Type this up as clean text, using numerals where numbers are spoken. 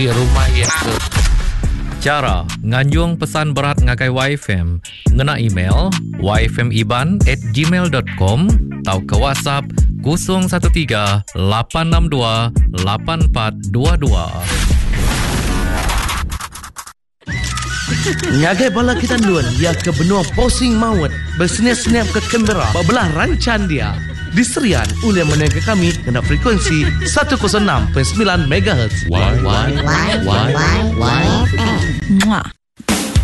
rumah yang ke. Cara nganjung pesan berat ngakai YFM, ngena email yfmiban@gmail.com atau ke WhatsApp 013 862 8422. Ngagai bala kita duan dia ke benua posing maut bersenyap-senyap ke Canberra bebelah rancan dia diserian oleh menengah kami kena frekuensi 106.9 MHz. YFM.